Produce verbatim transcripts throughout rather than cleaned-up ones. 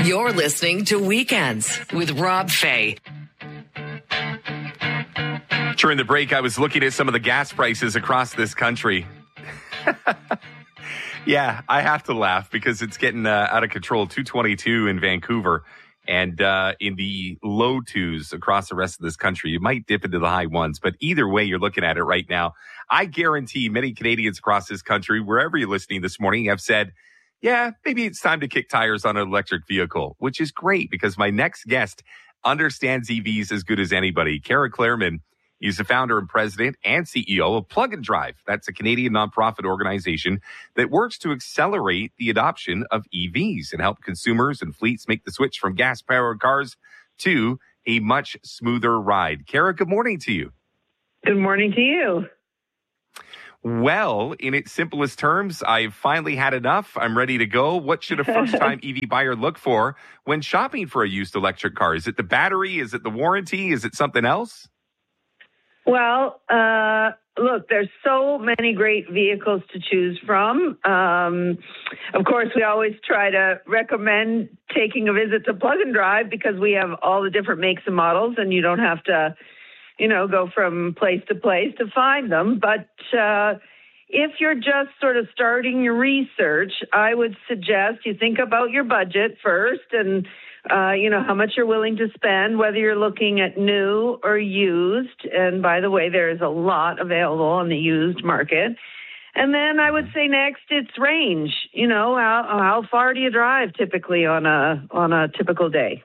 You're listening to Weekends with Rob Fay. During the break, I was looking at some of the gas prices across this country. Yeah, I have to laugh because it's getting uh, out of control. two twenty-two in Vancouver and uh, in the low twos across the rest of this country. You might dip into the high ones, but either way you're looking at it right now, I guarantee many Canadians across this country, wherever you're listening this morning, have said, yeah, maybe it's time to kick tires on an electric vehicle, which is great because my next guest understands E Vs as good as anybody. Kara Clairman, he's the founder and president and C E O of Plug and Drive. That's a Canadian nonprofit organization that works to accelerate the adoption of E Vs and help consumers and fleets make the switch from gas-powered cars to a much smoother ride. Kara, good morning to you. Good morning to you. Well, in its simplest terms, I've finally had enough. I'm ready to go. What should a first-time E V buyer look for when shopping for a used electric car? Is it the battery? Is it the warranty? Is it something else? Well, uh, look, there's so many great vehicles to choose from. Um, of course, we always try to recommend taking a visit to Plug and Drive because we have all the different makes and models, and you don't have to, you know, go from place to place to find them. But uh, if you're just sort of starting your research, I would suggest you think about your budget first and, uh, you know, how much you're willing to spend, whether you're looking at new or used. And by the way, there is a lot available on the used market. And then I would say next, it's range. You know, how, how far do you drive typically on a on a typical day?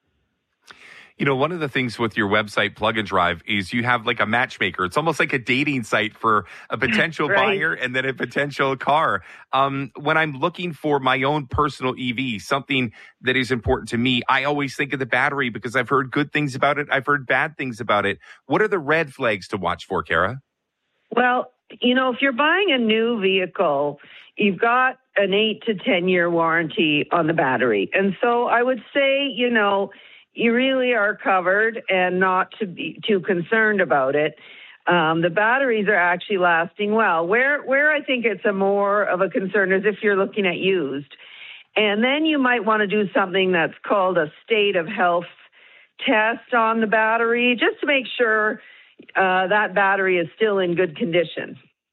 You know, one of the things with your website, Plug and Drive, is you have like a matchmaker. It's almost like a dating site for a potential right. buyer and then a potential car. Um, when I'm looking for my own personal E V, something that is important to me, I always think of the battery because I've heard good things about it. I've heard bad things about it. What are the red flags to watch for, Kara? Well, you know, if you're buying a new vehicle, you've got an eight to ten year warranty on the battery. And so I would say, you know, you really are covered and not to be too concerned about it. Um, the batteries are actually lasting well. Where where I think it's a more of a concern is if you're looking at used. And then you might want to do something that's called a state of health test on the battery, just to make sure uh, that battery is still in good condition.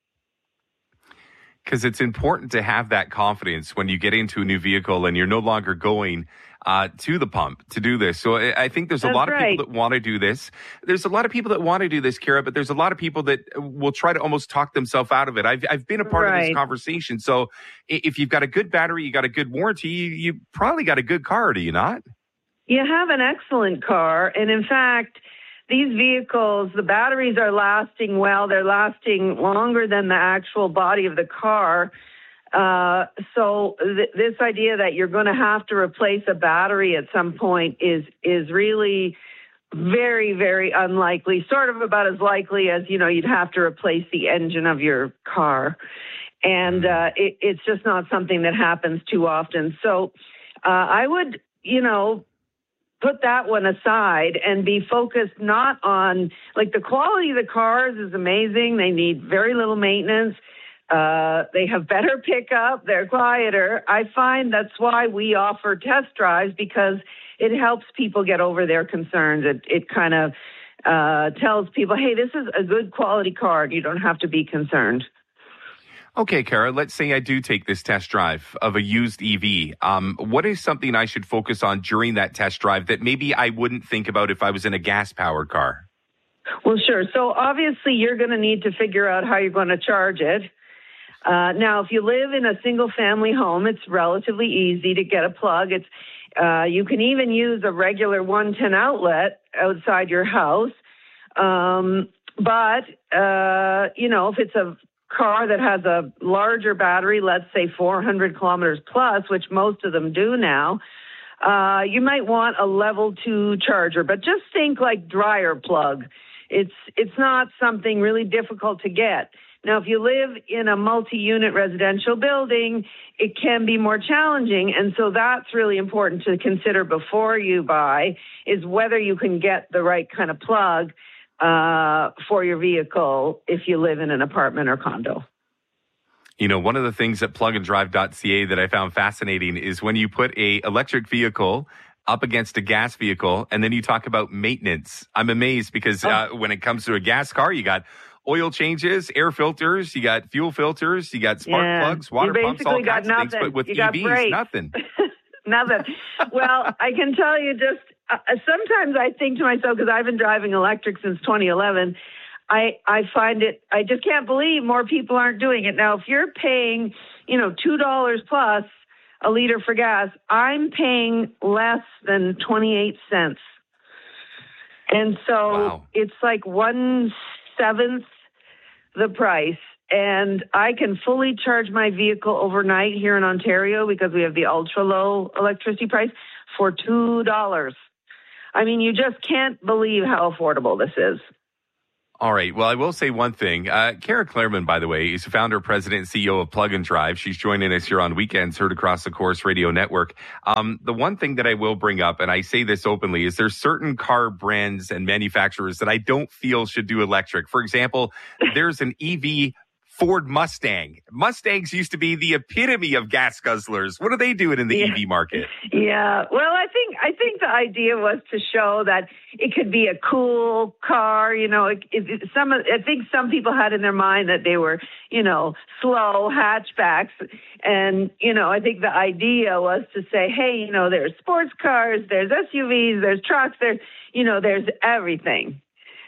Because it's important to have that confidence when you get into a new vehicle and you're no longer going uh, to the pump to do this. So I I think there's a That's lot of right. people that want to do this. There's a lot of people that want to do this, Kara, but there's a lot of people that will try to almost talk themselves out of it. I've I've been a part of Right. this conversation. So i- if you've got a good battery, you got a good warranty, you, you probably got a good car, do you not? You have an excellent car. And in fact, these vehicles, the batteries are lasting well. They're lasting longer than the actual body of the car. Uh, so th- this idea that you're going to have to replace a battery at some point is is really very, very unlikely, sort of about as likely as, you know, you'd have to replace the engine of your car. And uh, it, it's just not something that happens too often. So uh, I would, you know, put that one aside and be focused not on, like, the quality of the cars is amazing. They need very little maintenance. Uh, they have better pickup. They're quieter. I find that's why we offer test drives, because it helps people get over their concerns. It, it kind of uh, tells people, hey, this is a good quality car. You don't have to be concerned. Okay, Kara, let's say I do take this test drive of a used E V. Um, what is something I should focus on during that test drive that maybe I wouldn't think about if I was in a gas-powered car? Well, sure. So obviously you're going to need to figure out how you're going to charge it. Uh, now, if you live in a single-family home, it's relatively easy to get a plug. It's uh, you can even use a regular one ten outlet outside your house. Um, but, uh, you know, if it's a car that has a larger battery, let's say four hundred kilometers plus, which most of them do now, uh, you might want a level two charger. But just think like dryer plug. It's it's not something really difficult to get. Now, if you live in a multi-unit residential building, it can be more challenging. And so that's really important to consider before you buy, is whether you can get the right kind of plug uh, for your vehicle if you live in an apartment or condo. You know, one of the things at plug and drive dot c a that I found fascinating is when you put a electric vehicle up against a gas vehicle and then you talk about maintenance. I'm amazed because Oh. uh, when it comes to a gas car, you got oil changes, air filters, you got fuel filters, you got spark Yeah. plugs, water You pumps, all basically got kinds of things. nothing. But with You got E Vs, brakes. nothing. Nothing. Well, I can tell you just uh, sometimes I think to myself, because I've been driving electric since twenty eleven, I, I find it, I just can't believe more people aren't doing it. Now, if you're paying, you know, two dollars plus a liter for gas, I'm paying less than twenty-eight cents. And so Wow. it's like one seventh the price. And I can fully charge my vehicle overnight here in Ontario because we have the ultra low electricity price for two dollars. I mean, you just can't believe how affordable this is. All right. Well, I will say one thing. Uh, Kara Clairman, by the way, is the founder, president, and C E O of Plug and Drive. She's joining us here on Weekends, heard across the Corus Radio Network. Um, the one thing that I will bring up, and I say this openly, is there's certain car brands and manufacturers that I don't feel should do electric. For example, there's an E V Ford Mustang. Mustangs used to be the epitome of gas guzzlers. What are they doing in the Yeah. E V market? Yeah. Well, I think I think the idea was to show that it could be a cool car. You know, it, it, some of- I think some people had in their mind that they were, you know, slow hatchbacks, and you know, I think the idea was to say, hey, you know, there's sports cars, there's S U Vs, there's trucks, there's, you know, there's everything.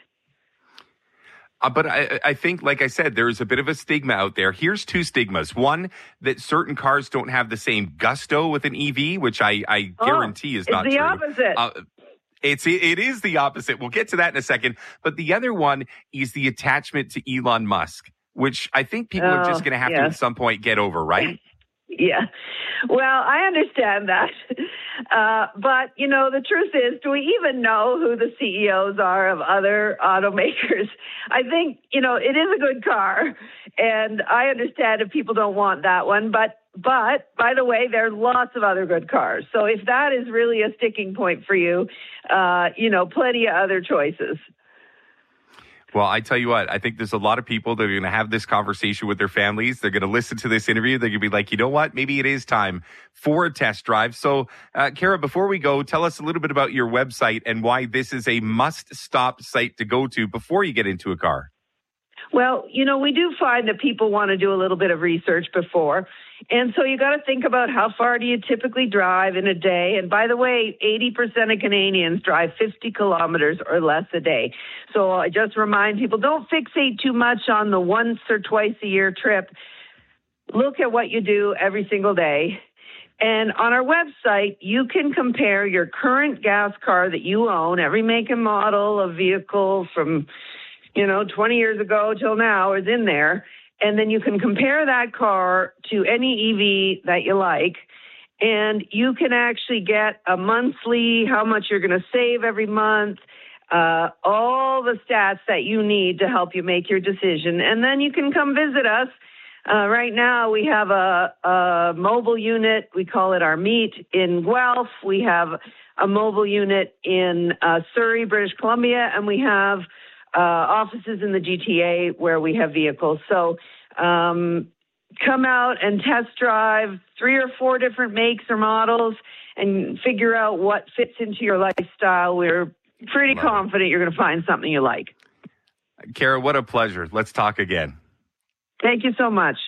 Uh, but I, I think, like I said, there is a bit of a stigma out there. Here's two stigmas. One, that certain cars don't have the same gusto with an E V, which I, I Oh, guarantee is it's not the true. opposite. Uh, it's it is the opposite. We'll get to that in a second. But the other one is the attachment to Elon Musk, which I think people are just Oh, going to have to yeah. at some point get over, right? Yeah. Well, I understand that. Uh, but, you know, the truth is, do we even know who the C E Os are of other automakers? I think, you know, it is a good car. And I understand if people don't want that one. But, but by the way, there are lots of other good cars. So if that is really a sticking point for you, uh, you know, plenty of other choices. Well, I tell you what, I think there's a lot of people that are going to have this conversation with their families. They're going to listen to this interview. They're going to be like, you know what? Maybe it is time for a test drive. So, uh, Kara, before we go, tell us a little bit about your website and why this is a must-stop site to go to before you get into a car. Well, you know, we do find that people want to do a little bit of research before. And so you got to think about how far do you typically drive in a day. And by the way, eighty percent of Canadians drive fifty kilometers or less a day. So I just remind people, don't fixate too much on the once or twice a year trip. Look at what you do every single day. And on our website, you can compare your current gas car that you own, every make and model of vehicle from, you know, twenty years ago till now is in there. And then you can compare that car to any E V that you like. And you can actually get a monthly, how much you're going to save every month, uh, all the stats that you need to help you make your decision. And then you can come visit us. Uh, right now, we have a, a mobile unit. We call it our meet in Guelph. We have a mobile unit in uh, Surrey, British Columbia, and we have uh, offices in the G T A where we have vehicles. So um, come out and test drive three or four different makes or models and figure out what fits into your lifestyle. We're pretty Love it. confident you're going to find something you like. Kara, what a pleasure. Let's talk again. Thank you so much.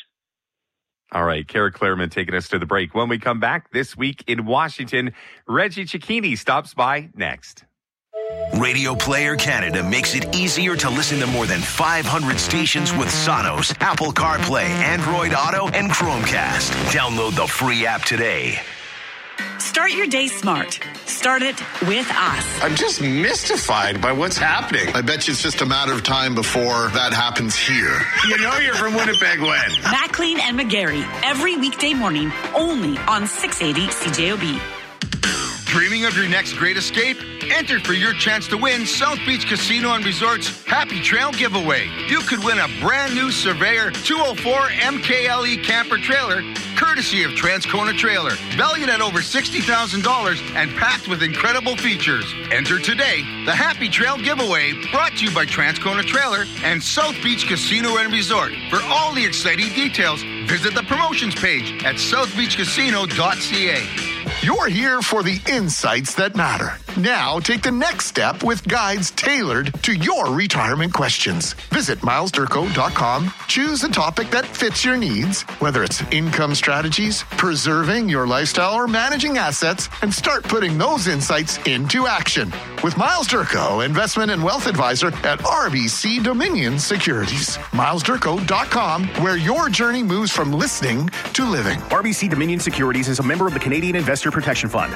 All right, Kara Clairman taking us to the break. When we come back this week in Washington, Reggie Cicchini stops by next. Radio Player Canada makes it easier to listen to more than five hundred stations with Sonos, Apple CarPlay, Android Auto, and Chromecast. Download the free app today. Start your day smart. Start it with us. I'm just mystified by what's happening. I bet you it's just a matter of time before that happens here. You know you're from Winnipeg when. Maclean and McGarry, every weekday morning, only on six eighty C J O B. Dreaming of your next great escape? Enter for your chance to win South Beach Casino and Resort's Happy Trail giveaway. You could win a brand new Surveyor two oh four M K L E camper trailer, courtesy of Transcona Trailer, valued at over sixty thousand dollars and packed with incredible features. Enter today. The Happy Trail giveaway brought to you by Transcona Trailer and South Beach Casino and Resort. For all the exciting details, visit the promotions page at south beach casino dot c a. You're here for the insights that matter. Now take the next step with guides tailored to your retirement questions. Visit miles durko dot com, choose a topic that fits your needs, whether it's income strategies, preserving your lifestyle, or managing assets, and start putting those insights into action. With Miles Durko, investment and wealth advisor at R B C Dominion Securities. miles durko dot com, where your journey moves from listening to living. R B C Dominion Securities is a member of the Canadian Investor Protection Fund.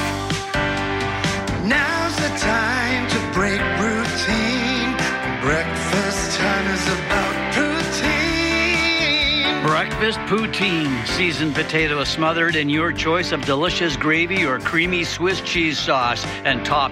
Now's the time to break routine. Breakfast time is about poutine. Breakfast poutine. Seasoned potato smothered in your choice of delicious gravy or creamy Swiss cheese sauce and topped